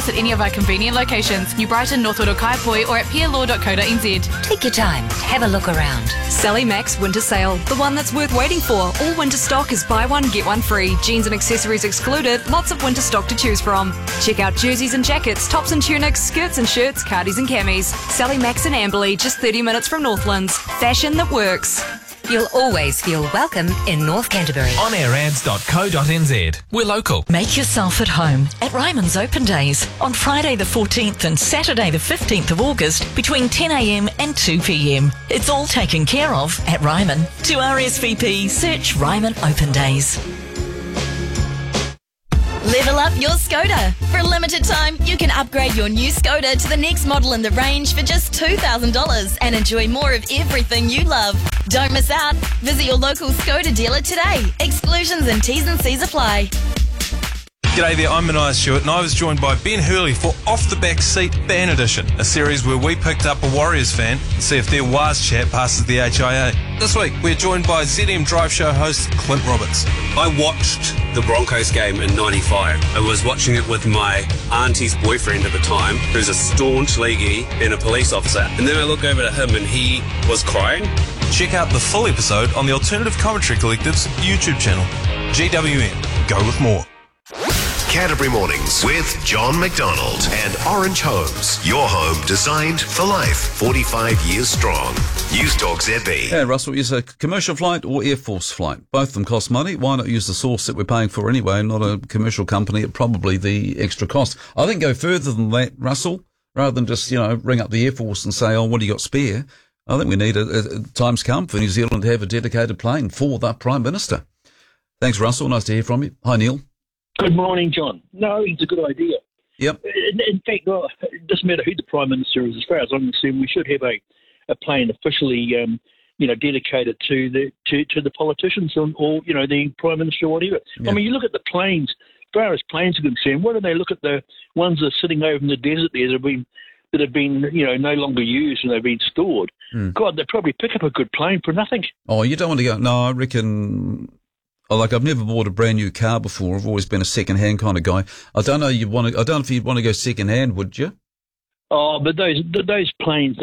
us at any of our convenient locations, New Brighton, Northwood or Kaiapoi, or at peerlaw.co.nz. Take your time, have a look around. Sally Max Winter Sale, the one that's worth waiting for. All winter stock is buy one, get one free. Jeans and accessories excluded, lots of winter stock to choose from. Check out jerseys and jackets, tops and tunics, skirts and shirts, cardies and camis. Sally Max and Amberley, just 30 minutes from Northlands. Fashion that works. You'll always feel welcome in North Canterbury. onairads.co.nz. We're local. Make yourself at home at Ryman's Open Days on Friday the 14th and Saturday the 15th of August between 10am and 2pm. It's all taken care of at Ryman. To RSVP, search Ryman Open Days. Level up your Skoda. For a limited time, you can upgrade your new Skoda to the next model in the range for just $2,000 and enjoy more of everything you love. Don't miss out. Visit your local Skoda dealer today. Exclusions and T's and C's apply. G'day there, I'm Mania Stewart and I was joined by Ben Hurley for Off the Back Seat Ban Edition, a series where we picked up a Warriors fan and see if their Waz chat passes the HIA. This week we're joined by ZM Drive Show host Clint Roberts. I watched the Broncos game in '95. I was watching it with my auntie's boyfriend at the time, who's a staunch leaguey and a police officer, and then I look over to him and he was crying. Check out the full episode on the Alternative Commentary Collective's YouTube channel. GWN, go with more. Canterbury Mornings with John McDonald and Orange Homes. Your home designed for life. 45 years strong. News Talk ZB. Yeah, Russell, is a commercial flight or Air Force flight? Both of them cost money. Why not use the source that we're paying for anyway, not a commercial company at probably the extra cost? I think go further than that, Russell, rather than just, ring up the Air Force and say, what do you got spare? I think we need time's come for New Zealand to have a dedicated plane for the Prime Minister. Thanks, Russell. Nice to hear from you. Hi, Neil. Good morning, John. No, it's a good idea. Yep. In fact, it doesn't matter who the Prime Minister is. As far as I'm concerned, we should have a plane officially, dedicated to the politicians or the Prime Minister or whatever. Yep. I mean, you look at the planes. As far as planes are concerned, why don't they look at the ones that are sitting over in the desert there that have been no longer used and they've been stored? God, they'd probably pick up a good plane for nothing. Oh, you don't want to go? No, I reckon. I've never bought a brand new car before. I've always been a second-hand kind of guy. I don't know if you'd want to go second-hand, would you? Oh, but those planes,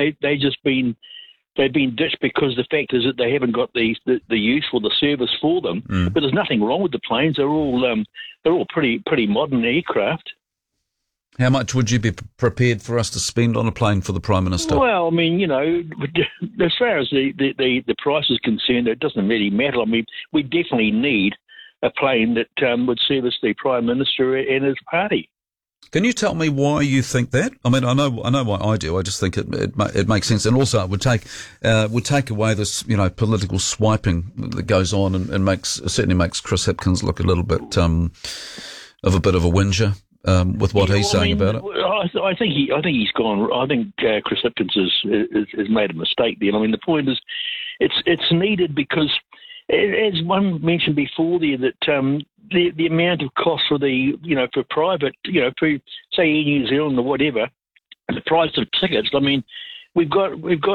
they've been ditched because the fact is that they haven't got the use or the service for them. But there's nothing wrong with the planes. They're all pretty modern aircraft. How much would you be prepared for us to spend on a plane for the Prime Minister? Well, I mean, as far as the price is concerned, it doesn't really matter. I mean, we definitely need a plane that would service the Prime Minister and his party. Can you tell me why you think that? I mean, I know why I do. I just think it makes sense, and also it would take away this political swiping that goes on and certainly makes Chris Hipkins look a little bit of a whinger. With what he's saying about it, I think he's gone. I think Chris Hipkins has made a mistake there. I mean, the point is, it's needed because, as one mentioned before there, that the amount of cost for for private, for say Air New Zealand or whatever, the price of tickets. I mean, we've got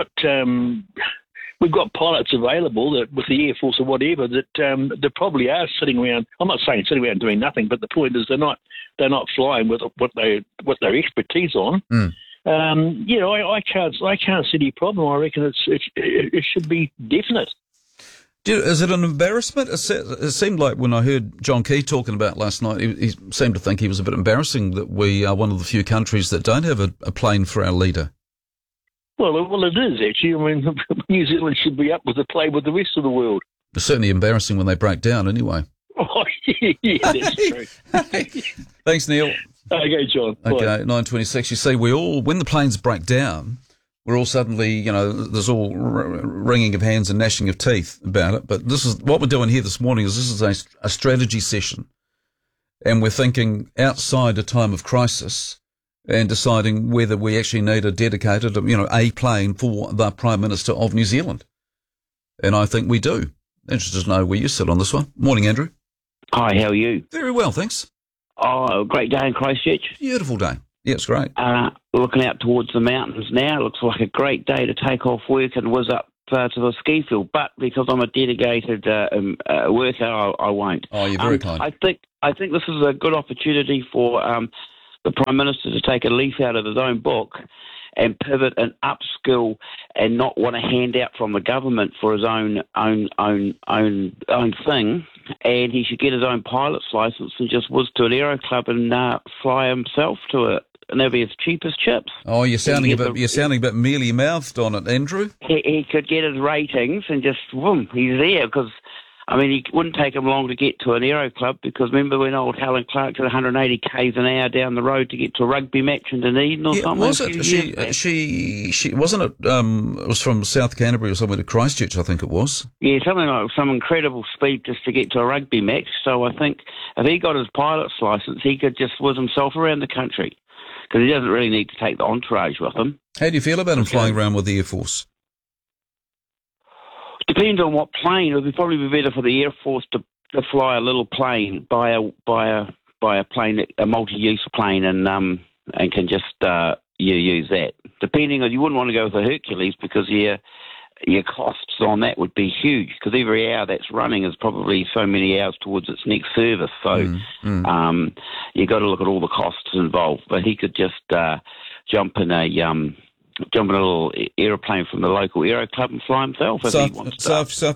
pilots available that with the Air Force or whatever that they probably are sitting around. I'm not saying sitting around doing nothing, but the point is they're not flying with what their expertise on. I can't see any problem. I reckon it should be definite. Is it an embarrassment? It seemed like when I heard John Key talking about last night, he seemed to think he was a bit embarrassing that we are one of the few countries that don't have a plane for our leader. Well, it is actually. I mean, New Zealand should be up with the play with the rest of the world. It's certainly embarrassing when they break down, anyway. Oh, yeah, that's true. Thanks, Neil. Okay, John. Okay, 9:26. You see, when the planes break down, we're all suddenly, there's all wringing of hands and gnashing of teeth about it. But this is what we're doing here this morning. This is a strategy session, and we're thinking outside a time of crisis and deciding whether we actually need a dedicated, a plane for the Prime Minister of New Zealand. And I think we do. Interested to know where you sit on this one. Morning, Andrew. Hi, how are you? Very well, thanks. Oh, a great day in Christchurch. Beautiful day. Yeah, it's great. Looking out towards the mountains now, it looks like a great day to take off work and whiz up to the ski field. But because I'm a dedicated worker, I won't. Oh, you're very kind. I think this is a good opportunity for the Prime Minister to take a leaf out of his own book and pivot and upskill and not want a handout from the government for his own thing. And he should get his own pilot's license and just whiz to an aero club and fly himself to it. And that'd be as cheap as chips. Oh, you're sounding a bit mealy-mouthed on it, Andrew. He could get his ratings and just, boom, he's there. Because, I mean, it wouldn't take him long to get to an aero club, because remember when old Helen Clark did 180 k's an hour down the road to get to a rugby match in Dunedin or something? Was it? She wasn't it? It was from South Canterbury or somewhere to Christchurch, I think it was. Yeah, something like some incredible speed just to get to a rugby match. So I think if he got his pilot's licence, he could just whiz himself around the country, because he doesn't really need to take the entourage with him. How do you feel about him flying around with the Air Force? Depends on what plane. It would probably be better for the Air Force to fly a little plane, buy a plane, a multi-use plane, and can just use that. Depending on, you wouldn't want to go with a Hercules, because your costs on that would be huge, because every hour that's running is probably so many hours towards its next service. So you've got to look at all the costs involved. But he could just jump in a little aeroplane from the local aero club and fly himself if he wants to. So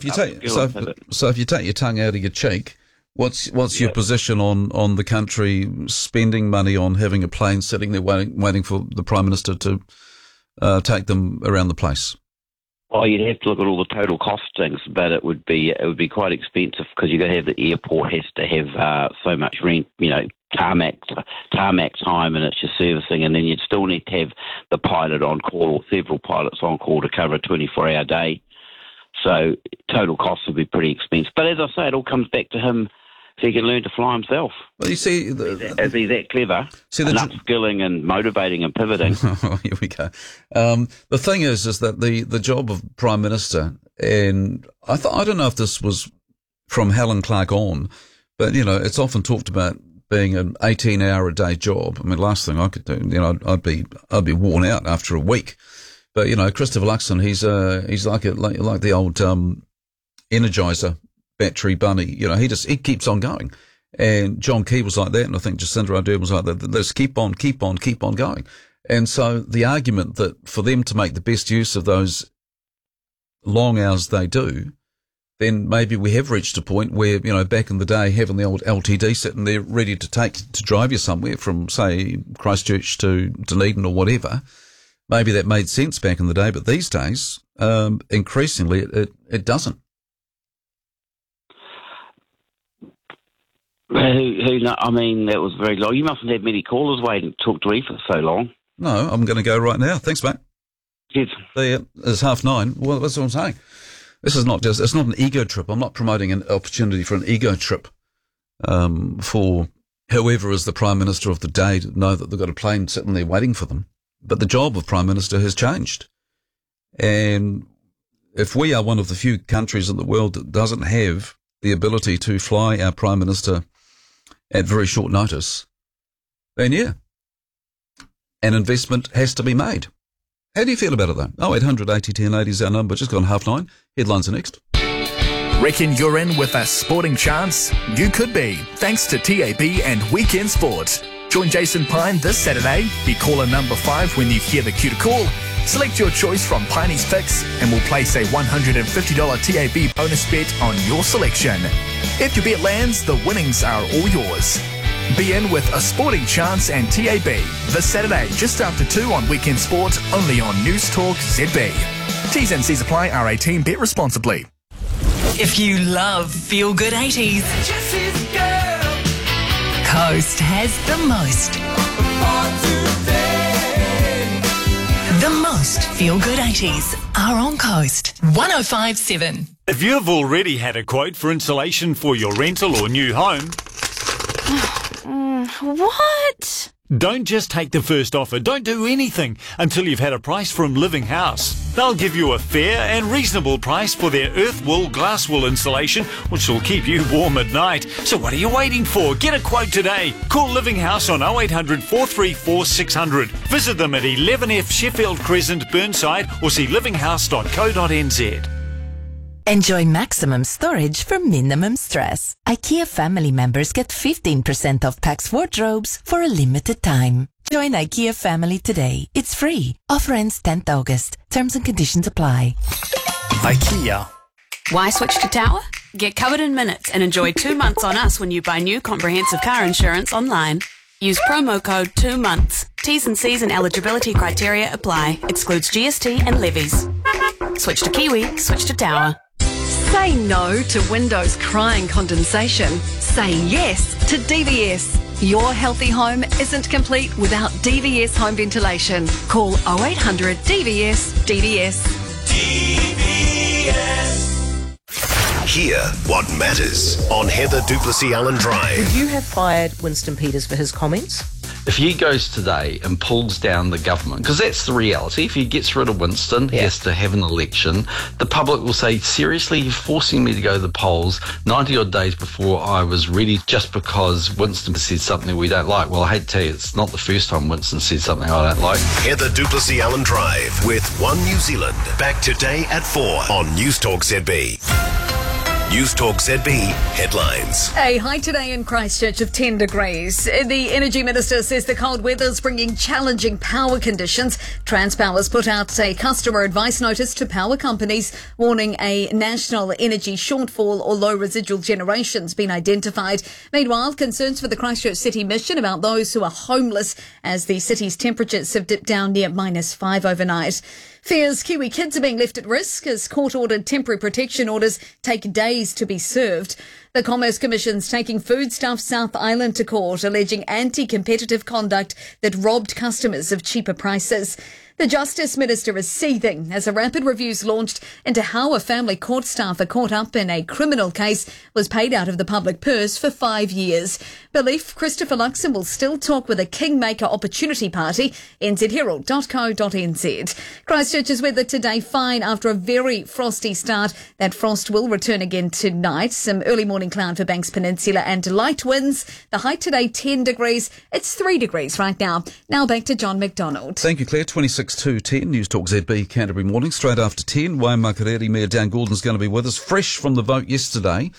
if you take your tongue out of your cheek, what's your position on the country spending money on having a plane sitting there waiting for the Prime Minister to take them around the place? Oh, you'd have to look at all the total cost things, but it would be quite expensive, because you've got to have the airport has to have so much rent, tarmac time, and it's your servicing, and then you'd still need to have the pilot on call or several pilots on call to cover a 24-hour day. So total costs would be pretty expensive. But as I say, it all comes back to him. So he can learn to fly himself. Well, you see, if he's that clever, and upskilling and motivating and pivoting. Here we go. The thing is that the job of Prime Minister, and I don't know if this was from Helen Clark on, but it's often talked about being an 18-hour-a-day job. I mean, last thing I could do, I'd be worn out after a week. But Christopher Luxon, he's like the old Energizer battery bunny, he keeps on going. And John Key was like that, and I think Jacinda Ardern was like that. Let's keep on going. And so the argument that for them to make the best use of those long hours they do, then maybe we have reached a point where, back in the day, having the old LTD sitting there ready to drive you somewhere from, say, Christchurch to Dunedin or whatever, maybe that made sense back in the day, but these days, increasingly, it doesn't. I mean, that was very long. You mustn't have many callers waiting to talk to me for so long. No, I'm going to go right now. Thanks, mate. Yes. It's 9:30. Well, that's what I'm saying. This is it's not an ego trip. I'm not promoting an opportunity for an ego trip for whoever is the Prime Minister of the day to know that they've got a plane sitting there waiting for them. But the job of Prime Minister has changed. And if we are one of the few countries in the world that doesn't have the ability to fly our Prime Minister at very short notice, then yeah, an investment has to be made. How do you feel about it though? 0800 80 10 80 is our number. Just gone 9:30. Headlines are next. Reckon you're in with a sporting chance? You could be, thanks to TAB and Weekend Sport. Join Jason Pine this Saturday. Be caller number 5 when you hear the cue to call. Select your choice from Piney's picks and we'll place a $150 TAB bonus bet on your selection. If your bet lands, the winnings are all yours. Be in with a sporting chance and TAB this Saturday just after 2 on Weekend Sport, only on News Talk ZB. T's and C's apply. R18. Bet responsibly. If you love Feel Good 80s, Coast has the most. The most Feel Good 80s are on Coast 105.7. If you've already had a quote for insulation for your rental or new home... What? Don't just take the first offer. Don't do anything until you've had a price from Living House. They'll give you a fair and reasonable price for their earth wool, glass wool insulation, which will keep you warm at night. So what are you waiting for? Get a quote today. Call Living House on 0800 434 600. Visit them at 11F Sheffield Crescent, Burnside, or see livinghouse.co.nz. Enjoy maximum storage for minimum stress. IKEA family members get 15% off Pax wardrobes for a limited time. Join IKEA family today. It's free. Offer ends 10th August. Terms and conditions apply. IKEA. Why switch to Tower? Get covered in minutes and enjoy 2 months on us when you buy new comprehensive car insurance online. Use promo code 2 months. T's and C's and eligibility criteria apply. Excludes GST and levies. Switch to Kiwi, switch to Tower. Say no to windows crying condensation. Say yes to DVS. Your healthy home isn't complete without DVS home ventilation. Call 0800 DVS DVS. Hear what matters on Heather Duplessis-Allen Drive. Would you have fired Winston Peters for his comments? If he goes today and pulls down the government, because that's the reality, if he gets rid of Winston, he has to have an election, the public will say, seriously, you're forcing me to go to the polls 90 odd days before I was ready just because Winston said something we don't like. Well, I hate to tell you, it's not the first time Winston said something I don't like. Heather Duplessis-Allen Drive with One New Zealand. Back today at 4 on News Talk ZB. News Talk ZB headlines. A high today in Christchurch of 10 degrees. The Energy Minister says the cold weather's bringing challenging power conditions. Transpower's put out a customer advice notice to power companies warning a national energy shortfall or low residual generation's been identified. Meanwhile, concerns for the Christchurch City Mission about those who are homeless as the city's temperatures have dipped down near -5 overnight. Fears Kiwi kids are being left at risk as court-ordered temporary protection orders take days to be served. The Commerce Commission's taking Foodstuffs South Island to court, alleging anti-competitive conduct that robbed customers of cheaper prices. The Justice Minister is seething as a rapid review's launched into how a family court staffer caught up in a criminal case was paid out of the public purse for 5 years. Belief Christopher Luxon will still talk with a Kingmaker Opportunity Party. nzherald.co.nz. Christchurch's weather today fine after a very frosty start. That frost will return again tonight. Some early morning cloud for Banks Peninsula and light winds. The high today 10 degrees. It's 3 degrees right now. Now back to John McDonald. Thank you, Claire. 26 to 10, News Talk ZB, Canterbury Morning. Straight after 10, Wayne Makariri, Mayor Dan Gordon's going to be with us, fresh from the vote yesterday,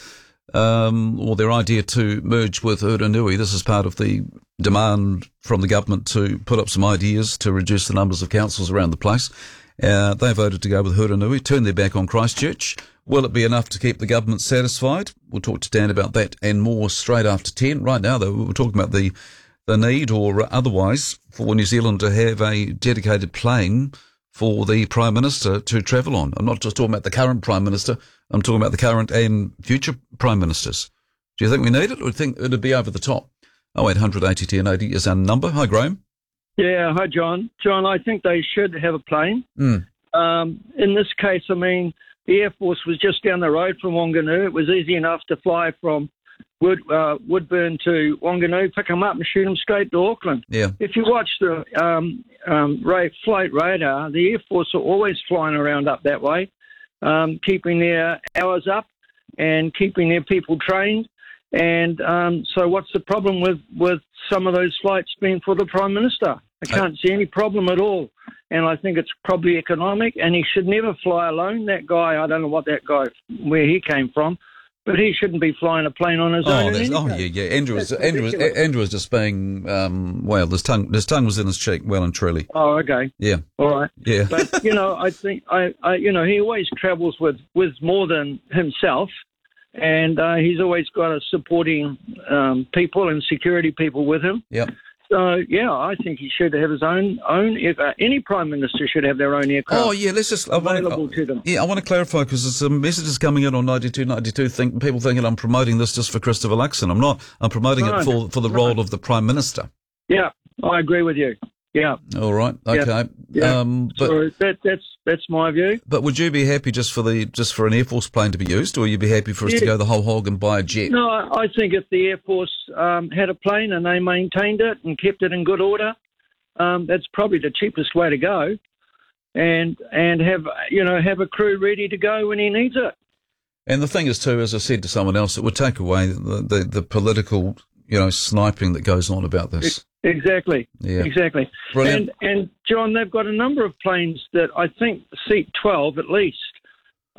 or their idea to merge with Uranui. This is part of the demand from the government to put up some ideas to reduce the numbers of councils around the place. They voted to go with Uranui, turn their back on Christchurch. Will it be enough to keep the government satisfied? We'll talk to Dan about that and more straight after 10. Right now, though, we're talking about the need or otherwise for New Zealand to have a dedicated plane for the Prime Minister to travel on. I'm not just talking about the current Prime Minister, I'm talking about the current and future Prime Ministers. Do you think we need it, or do you think it'd be over the top? 0800 80 10 80 is our number. Hi, Graham. Yeah, hi, John. John, I think they should have a plane. In this case, I mean, the Air Force was just down the road from Wanganui. It was easy enough to fly from Woodburn to Wanganui, pick them up and shoot them straight to Auckland. Yeah. If you watch the flight radar, the Air Force are always flying around up that way, keeping their hours up and keeping their people trained. And so what's the problem with some of those flights being for the Prime Minister? I can't see any problem at all. And I think it's probably economic, and he should never fly alone. That guy, I don't know where he came from, but he shouldn't be flying a plane on his own. Yeah. Andrew was just being, his tongue was in his cheek, well and truly. Oh, okay. Yeah. All right. Yeah. But, I think, he always travels with more than himself, and he's always got a supporting people and security people with him. Yep. So, yeah, I think he should have his own any Prime Minister should have their own aircraft. Oh, yeah, let's just... available to them. Yeah, I want to clarify, because there's some messages coming in on 9292, people thinking I'm promoting this just for Christopher Luxon. I'm not. I'm promoting it for the role of the Prime Minister. Yeah, I agree with you. Yeah. All right. Okay. Yeah. So that's my view. But would you be happy just for an Air Force plane to be used, or would you be happy for us to go the whole hog and buy a jet? No, I think if the Air Force had a plane and they maintained it and kept it in good order, that's probably the cheapest way to go, and have a crew ready to go when he needs it. And the thing is too, as I said to someone else, it would take away the political sniping that goes on about this. Exactly. Yeah. Exactly. Brilliant. And John, they've got a number of planes that I think seat 12 at least.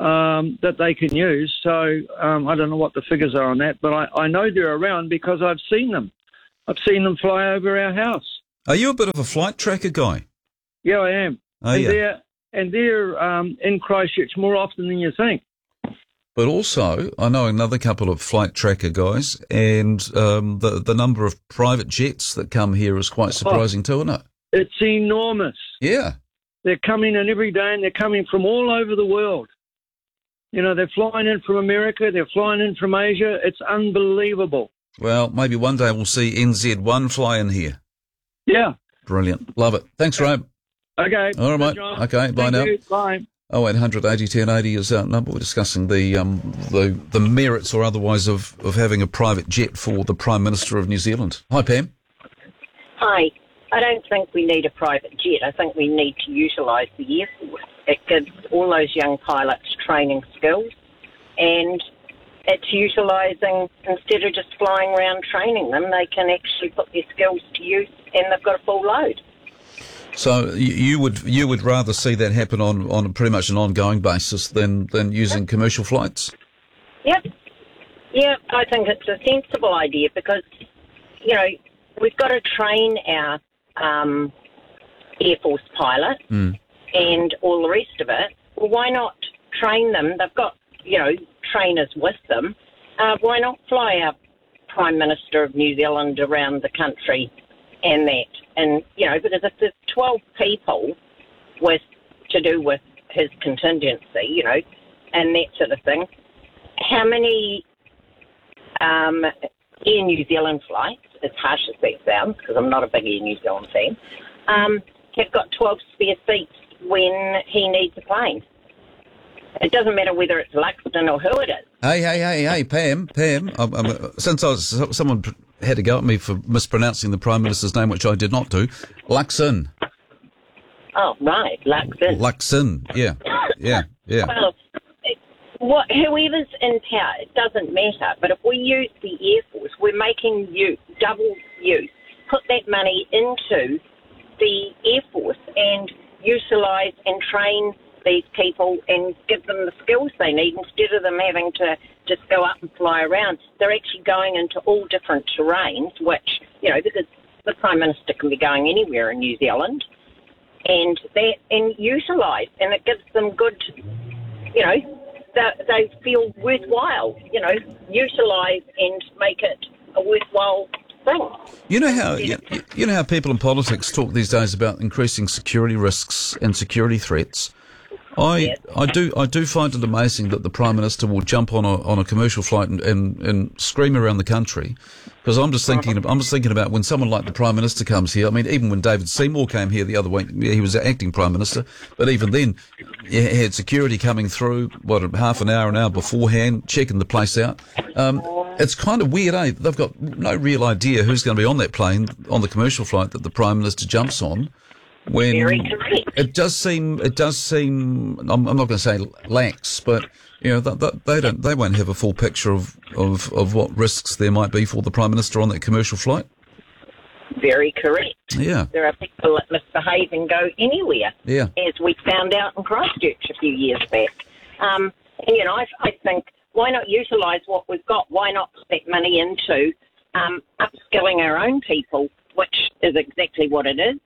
that they can use. So I don't know what the figures are on that, but I know they're around because I've seen them. I've seen them fly over our house. Are you a bit of a flight tracker guy? Yeah, I am. Oh, yeah. They're in Christchurch more often than you think. But also, I know another couple of flight tracker guys, and the number of private jets that come here is quite surprising too, isn't it? It's enormous. Yeah. They're coming in every day, and they're coming from all over the world. You know, they're flying in from America, they're flying in from Asia. It's unbelievable. Well, maybe one day we'll see NZ1 fly in here. Yeah. Brilliant. Love it. Thanks, Ray. Okay. All right, mate. John. Okay, bye Thank now. you. Bye. 0800 80 10 80 is our number. We're discussing the merits or otherwise of having a private jet for the Prime Minister of New Zealand. Hi, Pam. Hi. I don't think we need a private jet. I think we need to utilise the Air Force. It gives all those young pilots training skills, and it's utilising, instead of just flying around training them, they can actually put their skills to use, and they've got a full load. So you would rather see that happen on pretty much an ongoing basis than using commercial flights? Yep. Yeah, I think it's a sensible idea because, you know, we've got to train our Air Force pilot and all the rest of it. Well, why not train them? They've got, you know, trainers with them. Why not fly our Prime Minister of New Zealand around the country and that? And, you know, because if there's 12 people to do with his contingency, you know, and that sort of thing, how many Air New Zealand flights, as harsh as that sounds, because I'm not a big Air New Zealand fan, have got 12 spare seats when he needs a plane? It doesn't matter whether it's Luxon or who it is. Hey, Pam. Someone had to go at me for mispronouncing the Prime Minister's name, which I did not do. Luxon. Oh, right, Luxon. Luxon, yeah. Well, whoever's in power, it doesn't matter. But if we use the Air Force, we're making double use. Put that money into the Air Force and utilise and train these people and give them the skills they need instead of them having to just go up and fly around. They're actually going into all different terrains, which, you know, because the Prime Minister can be going anywhere in New Zealand, and utilise, and it gives them good, you know, they feel worthwhile, you know, utilise and make it a worthwhile thing. You know how people in politics talk these days about increasing security risks and security threats. I do find it amazing that the Prime Minister will jump on a commercial flight and scream around the country, because I'm just thinking about when someone like the Prime Minister comes here. I mean, even when David Seymour came here the other week, he was acting Prime Minister, but even then, you had security coming through half an hour beforehand, checking the place out. It's kind of weird, eh? They've got no real idea who's going to be on that plane on the commercial flight that the Prime Minister jumps on. When very correct. It does seem. I'm not going to say lax, but you know they won't have a full picture of what risks there might be for the Prime Minister on that commercial flight. Very correct. Yeah. There are people that misbehave and go anywhere. Yeah. As we found out in Christchurch a few years back. And you know, I think why not utilise what we've got? Why not put that money into upskilling our own people, which is exactly what it is.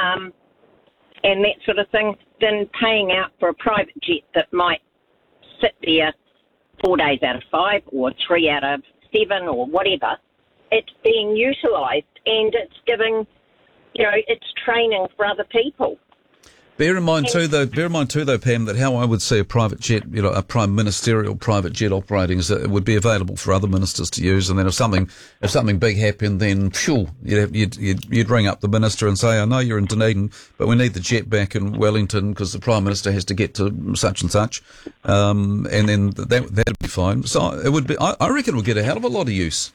And that sort of thing, than paying out for a private jet that might sit there 4 days out of 5 or 3 out of 7 or whatever. It's being utilised and it's giving, you know, it's training for other people. Bear in mind too, though, Pam, that how I would see a private jet, you know, a prime ministerial private jet operating is that it would be available for other ministers to use, and then if something big happened, then you'd ring up the minister and say, I know you're in Dunedin, but we need the jet back in Wellington because the Prime Minister has to get to such and such, and then that'd be fine. So it would be. I reckon it would get a hell of a lot of use.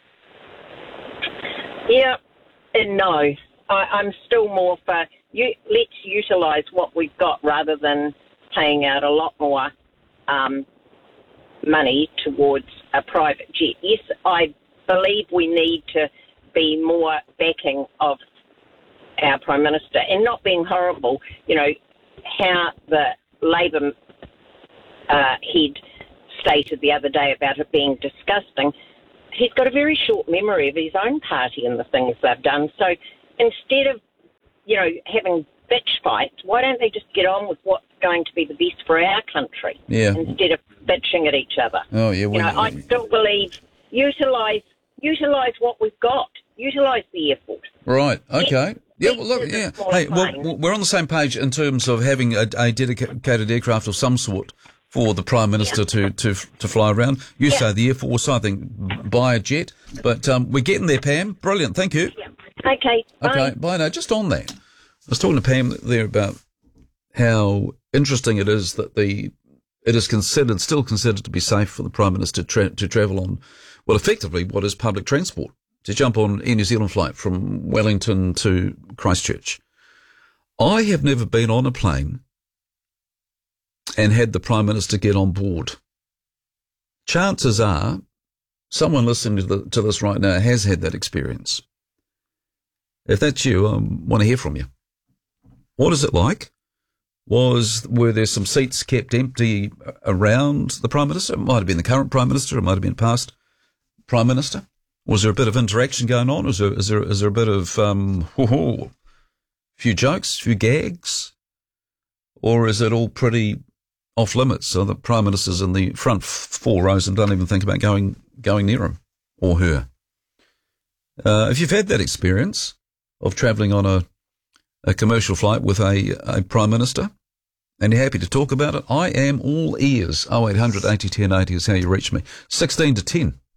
Yeah, and no, I'm still more for. Let's utilise what we've got rather than paying out a lot more money towards a private jet. Yes, I believe we need to be more backing of our Prime Minister and not being horrible. You know, how the Labour head stated the other day about it being disgusting, he's got a very short memory of his own party and the things they've done. So instead of, having bitch fights, why don't they just get on with what's going to be the best for our country instead of bitching at each other? Oh, yeah. I still believe utilise what we've got. Utilise the Air Force. Right, okay. Yeah, well, look, yeah. Hey, well, we're on the same page in terms of having a dedicated aircraft of some sort for the Prime Minister to fly around. You say the Air Force, I think buy a jet. But we're getting there, Pam. Brilliant, thank you. Yeah. Okay, bye. Okay, bye now. Just on that, I was talking to Pam there about how interesting it is that it is still considered to be safe for the Prime Minister to travel on, well, effectively what is public transport, to jump on Air New Zealand flight from Wellington to Christchurch. I have never been on a plane and had the Prime Minister get on board. Chances are someone listening to this right now has had that experience. If that's you, I want to hear from you. What is it like? Were there some seats kept empty around the Prime Minister? It might have been the current Prime Minister. It might have been past Prime Minister. Was there a bit of interaction going on? Is there a bit of few jokes, few gags, or is it all pretty off limits? So the Prime Minister's in the front 4 rows and don't even think about going near him or her. If you've had that experience of travelling on a commercial flight with a Prime Minister, and you're happy to talk about it, I am all ears. 0800 80 10 80 is how you reach me. 16 to 10.